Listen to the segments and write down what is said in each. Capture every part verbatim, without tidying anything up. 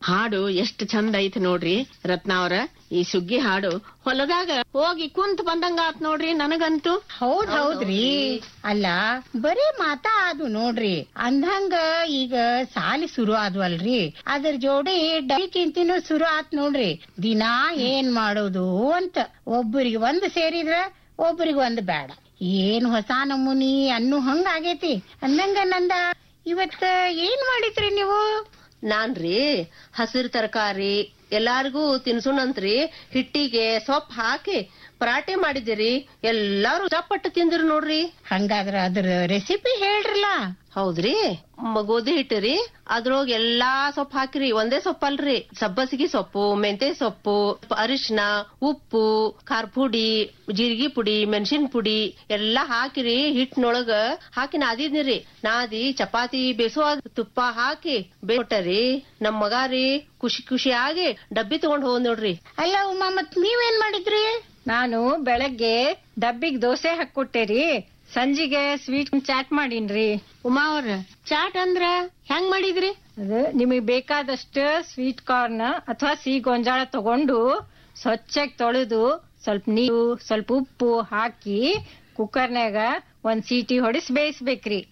ಹಾಡು ಎಷ್ಟ್ ಚಂದ ಐತಿ ನೋಡ್ರಿ ರತ್ನಾವ್ರ. ಈ ಸುಗ್ಗಿ ಹಾಡು ಹೊಲದಾಗ ಹೋಗಿ ಕುಂತ್ ಬಂದಂಗ ಆತ್ ನೋಡ್ರಿ ನನಗಂತೂ. ಹೌದ್ ಹೌದ್ರಿ. ಅಲ್ಲ ಬರೀ ಮಾತಾ ಅದು ನೋಡ್ರಿ. ಅಂದಂಗ ಈಗ ಸಾಲಿ ಶುರು ಆದ್ವಲ್ರಿ, ಅದ್ರ ಜೋಡಿ ಡೈಕಿಂತಿನೂ ಶುರು ಆತ್ ನೋಡ್ರಿ. ದಿನಾ ಏನ್ ಮಾಡೋದು ಅಂತ ಒಬ್ಬರಿಗೆ ಒಂದ್ ಸೇರಿದ್ರ ಒಬ್ಬರಿಗೆ ಒಂದ್ ಬೇಡ. ಏನ್ ಹೊಸ ನಮೂನಿ ಅನ್ನು ಹಂಗ ಆಗೇತಿ. ಅಂದಂಗ ನಂದ ಇವತ್ತ ಏನ್ ಮಾಡಿದ್ರಿ ನೀವು? ನಾನ್ರಿ ಹಸಿರು ತರಕಾರಿ ಎಲ್ಲಾರ್ಗೂ ತಿನ್ಸುಣಂತ್ರಿ ಹಿಟ್ಟಿಗೆ ಸೊಪ್ಪು ಹಾಕಿ ಪರಾಟೆ ಮಾಡಿದಿರಿ. ಎಲ್ಲಾರು ಚಪ್ಪಟ್ಟು ತಿಂದ್ರು ನೋಡ್ರಿ. ಹಂಗಾದ್ರ ಅದ್ರ ರೆಸಿಪಿ ಹೇಳ್ರಲ್ಲ. ಹೌದ್ರಿ, ಗೋಧಿ ಹಿಟ್ಟರಿ ಅದ್ರೊಳಗ ಎಲ್ಲಾ ಸೊಪ್ಪು ಹಾಕಿರಿ. ಒಂದೇ ಸೊಪ್ಪು ಅಲ್ರಿ, ಸಬ್ಬಸಿಗೆ ಸೊಪ್ಪು, ಮೆಂತೆ ಸೊಪ್ಪು, ಅರಿಶಿನ, ಉಪ್ಪು, ಖಾರ ಪುಡಿ, ಜೀರಿಗೆ ಪುಡಿ, ಮೆಣಸಿನ ಪುಡಿ ಎಲ್ಲಾ ಹಾಕಿರಿ. ಹಿಟ್ಟಿನೊಳಗ ಹಾಕಿ ನಾದಿದ್ನಿರಿ. ನಾದಿ ಚಪಾತಿ ಬೇಸುವ ತುಪ್ಪ ಹಾಕಿ ಬೇಟರಿ. ನಮ್ ಮಗಾರಿ ಖುಷಿ ಖುಷಿಯಾಗಿ ಡಬ್ಬಿ ತಗೊಂಡ್ ಹೋದ್ ನೋಡ್ರಿ. ಅಲ್ಲ ಉಮಾ, ಮತ್ ನೀವೇನ್ ಮಾಡಿದ್ರಿ? ನಾನು ಬೆಳಗ್ಗೆ ಡಬ್ಬಿಗ್ ದೋಸೆ ಹಾಕೊಟ್ಟೇರಿ, ಸಂಜಿಗೆ ಸ್ವೀಟ್ ಚಾಟ್ ಮಾಡೀನ್ರಿ. ಉಮಾ ಅವ್ರ ಚಾಟ್ ಅಂದ್ರ ಹೆಂಗ್ ಮಾಡಿದ್ರಿ? ಅದು ನಿಮಗ್ ಬೇಕಾದಷ್ಟು ಸ್ವೀಟ್ ಕಾರ್ನ್ ಅಥವಾ ಸಿಹಿ ಗೊಂಜಾಳ ತಗೊಂಡು ಸ್ವಚ್ಛಗ್ ತೊಳೆದು ಸ್ವಲ್ಪ ನೀರು ಸ್ವಲ್ಪ ಉಪ್ಪು ಹಾಕಿ ಕುಕ್ಕರ್ನಾಗ ಒಂದ್ ಸೀಟಿ ಹೊಡಿಸಿ ಬೇಯಿಸ್ಬೇಕ್ರಿ.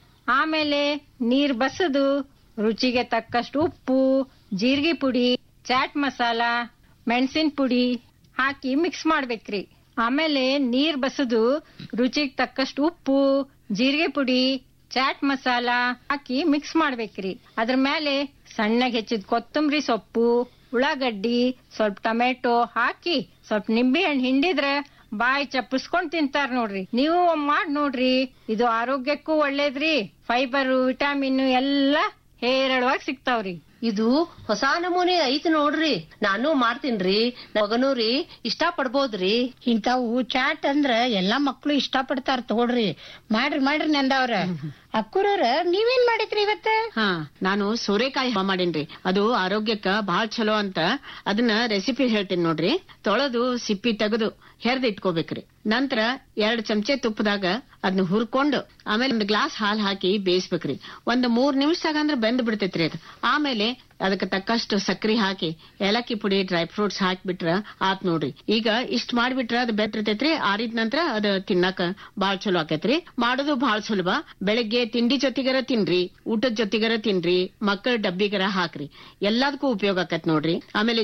ಆಮೇಲೆ ನೀರ್ ಬಸದು ರುಚಿಗೆ ತಕ್ಕಷ್ಟು ಉಪ್ಪು, ಜೀರಿಗೆ ಪುಡಿ, ಚಾಟ್ ಮಸಾಲ, ಮೆಣಸಿನ ಪುಡಿ ಹಾಕಿ ಮಿಕ್ಸ್ ಮಾಡ್ಬೇಕ್ರಿ. ಆಮೇಲೆ ನೀರ್ ಬಸದು ರುಚಿಗೆ ತಕ್ಕಷ್ಟು ಉಪ್ಪು, ಜೀರಿಗೆ ಪುಡಿ, ಚಾಟ್ ಮಸಾಲ ಹಾಕಿ ಮಿಕ್ಸ್ ಮಾಡ್ಬೇಕ್ರಿ. ಅದ್ರ ಮೇಲೆ ಸಣ್ಣಗೆ ಹೆಚ್ಚಿದ ಕೊತ್ತಂಬರಿ ಸೊಪ್ಪು, ಉಳ್ಳಾಗಡ್ಡಿ, ಸ್ವಲ್ಪ ಟೊಮೆಟೊ ಹಾಕಿ ಸ್ವಲ್ಪ ನಿಂಬೆ ಹಣ್ಣು ಹಿಂಡಿದ್ರೆ ಬಾಯಿ ಚಪ್ಪಿಸ್ಕೊಂಡ್ ತಿಂತಾರ ನೋಡ್ರಿ. ನೀವು ಮಾಡ್ ನೋಡ್ರಿ, ಇದು ಆರೋಗ್ಯಕ್ಕೂ ಒಳ್ಳೇದ್ರಿ. ಫೈಬರ್, ವಿಟಾಮಿನ್ ಎಲ್ಲಾ ಹೇರಳವಾಗಿ ಸಿಗ್ತಾವ್ರಿ. ಇದು ಹೊಸ ನಮೂನಿ ಐತಿ ನೋಡ್ರಿ. ನಾನು ಮಾಡ್ತೀನ್ರಿ. ಮಗನೂರಿ ಇಷ್ಟ ಪಡ್ಬೋದ್ರಿ. ಇಂತಾವು ಚಾಟ್ ಅಂದ್ರ ಎಲ್ಲಾ ಮಕ್ಳು ಇಷ್ಟ ಪಡ್ತಾರ ತಗೊಳ್ರಿ. ಮಾಡ್ರಿ ಮಾಡ್ರಿ ನಂದವ್ರ. ಅಕ್ಕುರವ್ರ ನೀವೇನ್ ಮಾಡಿದ್ರಿ ಇವತ್ತ? ಹಾ, ನಾನು ಸೋರೆಕಾಯಿ ಮಾಡೇನ್ರಿ. ಅದು ಆರೋಗ್ಯಕ್ಕ ಬಹಳ ಚಲೋ ಅಂತ ಅದನ್ನ ರೆಸಿಪಿ ಹೇಳ್ತೀನಿ ನೋಡ್ರಿ. ತೊಳೆದು ಸಿಪ್ಪಿ ತೆಗೆದು ಹೆರ್ದ್ ಇಟ್ಕೋಬೇಕ್ರಿ. ನಂತರ ಎರಡ್ ಚಮಚೆ ತುಪ್ಪದಾಗ ಅದನ್ನ ಹುರ್ಕೊಂಡು ಆಮೇಲೆ ಒಂದ್ ಗ್ಲಾಸ್ ಹಾಲ್ ಹಾಕಿ ಬೇಯಿಸ್ಬೇಕ್ರಿ. ಒಂದ್ ಮೂರ್ ನಿಮಿಷದಾಗ ಅಂದ್ರ ಬೆಂದ್ ಬಿಡ್ತೈತ್ರಿ ಅದು. ಆಮೇಲೆ ಅದಕ್ಕೆ ತಕ್ಕಷ್ಟು ಸಕ್ರಿ ಹಾಕಿ ಏಲಕ್ಕಿ ಪುಡಿ, ಡ್ರೈ ಫ್ರೂಟ್ಸ್ ಹಾಕ್ಬಿಟ್ರ ಆತ್ ನೋಡ್ರಿ. ಈಗ ಇಷ್ಟ್ ಮಾಡ್ಬಿಟ್ರ ಅದು ಬೆಟ್ಟಿರ್ತೈತ್ರಿ. ಆರಿದ ನಂತರ ಅದ ತಿನ್ನಾಕ ಬಾಳ್ ಚಲೋ ಆಕೈತ್ರಿ. ಮಾಡೋದು ಬಾಳ್ ಸುಲಭ. ಬೆಳಗ್ಗೆ ತಿಂಡಿ ಜೊತೆಗರ ತಿನ್ರಿ, ಊಟದ ಜೊತೆಗರ ತಿನ್ರಿ, ಮಕ್ಕಳ ಡಬ್ಬಿಗರ ಹಾಕ್ರಿ. ಎಲ್ಲದಕ್ಕೂ ಉಪಯೋಗ ಆಕೈತ್ ನೋಡ್ರಿ. ಆಮೇಲೆ